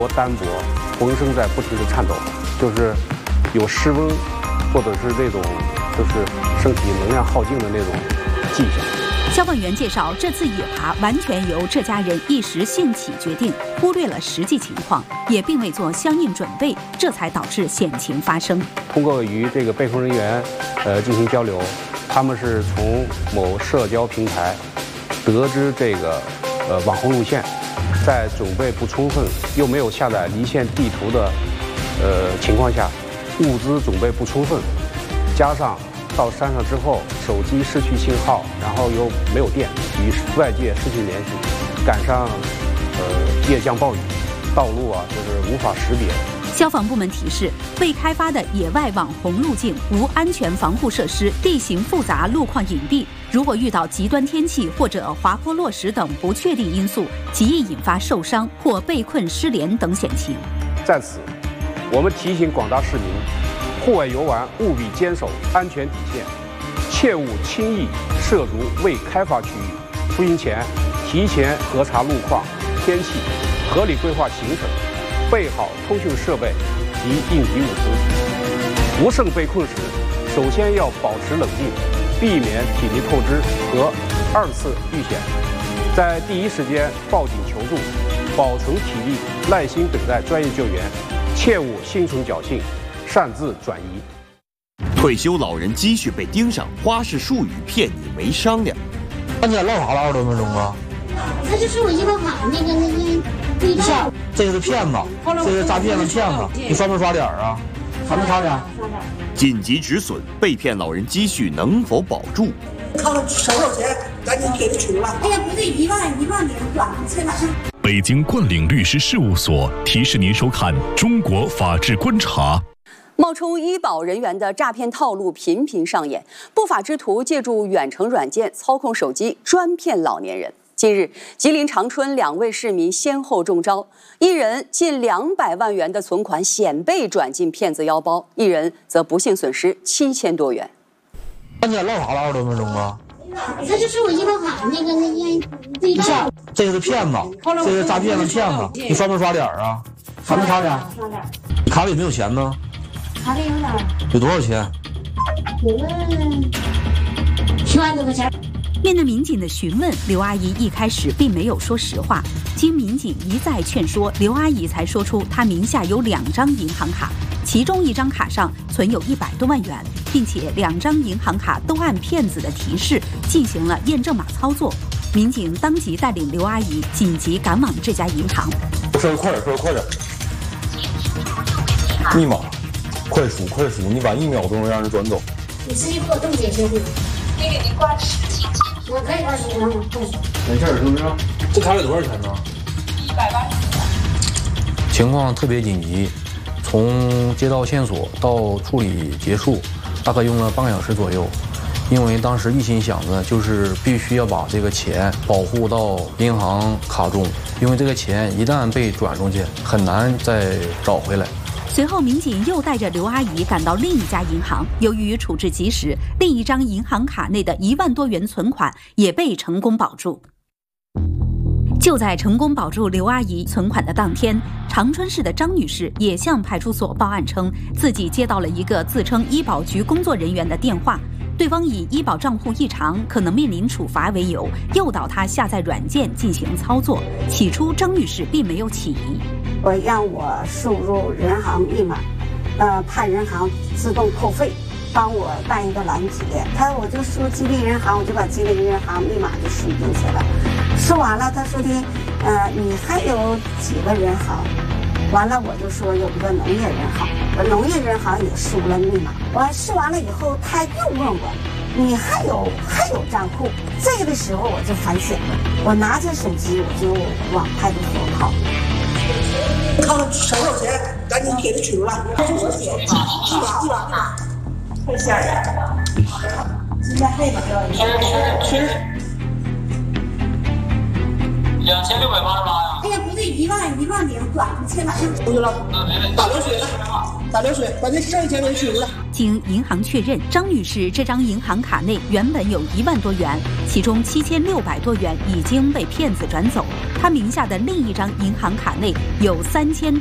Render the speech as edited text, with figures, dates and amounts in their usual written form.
单薄，浑身在不停地颤抖，就是有失温，或者是那种就是身体能量耗尽的那种迹象。 消防员介绍，这次野爬完全由这家人一时兴起决定，忽略了实际情况，也并未做相应准备，这才导致险情发生。 通过与这个被控人员进行交流，他们是从某社交平台得知这个网红路线，在准备不充分又没有下载离线地图的情况下，物资准备不充分，加上到山上之后手机失去信号，然后又没有电，与外界失去联系，赶上夜降暴雨，道路就是无法识别。 消防部门提示，未开发的野外网红路径无安全防护设施，地形复杂，路况隐蔽，如果遇到极端天气或者滑坡落石等不确定因素，极易引发受伤或被困失联等险情。 在此，我们提醒广大市民，户外游玩务必坚守安全底线，切勿轻易涉足未开发区域。出行前提前核查路况、天气，合理规划行程，备好通讯设备及应急物资。无慎被困时，首先要保持冷静，避免体力透支和二次遇险，在第一时间报警求助，保存体力，耐心等待专业救援，切勿心存侥幸，擅自转移。 退休老人积蓄被盯上，花式术语骗你没商量。 刚才唠啥了？20多分钟啊？ 他就说我医保卡那个对照。 这个是骗子，这个诈骗的骗子，你刷没刷点啊？刷没刷点？ 紧急止损，被骗老人积蓄能否保住？ 看看省多少钱，赶紧给他取了。 哎呀，不对，1万0转去了。 北京冠岭律师事务所提示您收看《中国法治观察》。 冒充医保人员的诈骗套路频频上演，不法之徒借助远程软件操控手机，专骗老年人。近日，吉林长春2位市民先后中招，一人近200万元的存款险被转进骗子腰包，一人则不幸损失7000多元。 刚才唠啥了？20多分钟啊？ 他就说我医保卡那个对照。 这个是骗子，这个是诈骗的骗子，你刷没刷点啊？刷没刷点？ 刷点。 你卡里没有钱呢？ 卡里有点。 有多少钱？ 有个10万多块钱。 面对民警的询问，刘阿姨一开始并没有说实话。经民警一再劝说，刘阿姨才说出她名下有2张银行卡，其中1张卡上存有100多万元，并且2张银行卡都按骗子的提示进行了验证码操作。民警当即带领刘阿姨紧急赶往这家银行。 说快点，密码，快数，你晚1秒钟让人转走。 你直接给我冻结就行。 那个你挂10几千。 我可以20万， 没事是不是？这卡里多少钱呢 ？180。 情况特别紧急，从接到线索到处理结束，大概用了半个小时左右。因为当时一心想着就是必须要把这个钱保护到银行卡中，因为这个钱一旦被转出去，很难再找回来。 随后，民警又带着刘阿姨赶到另一家银行，由于处置及时，另一张银行卡内的1万多元存款也被成功保住。就在成功保住刘阿姨存款的当天，长春市的张女士也向派出所报案称，自己接到了一个自称医保局工作人员的电话，对方以医保账户异常，可能面临处罚为由，诱导她下载软件进行操作。起初，张女士并没有起疑。 让我输入人行密码，派人行自动扣费，帮我办一个拦截。我就输吉林银行，我就把吉林银行密码就输进去了。输完了，他说的，你还有几个人行？完了，我就说有一个农业人行，我农业人行也输了密码。完输完了以后，他又问我，你还有账户？这个时候我就反省了，我拿着手机我就往派出所跑。 看看省多少钱，赶紧给他取出来。1把，太吓人了。今天费吧，取。2688呀？哎呀，不对，1万0转出去了。出去了，打流水，把那剩下钱给取出来。 经银行确认，张女士这张银行卡内原本有1万多元，其中7600多元已经被骗子转走， 他名下的另一张银行卡内有3000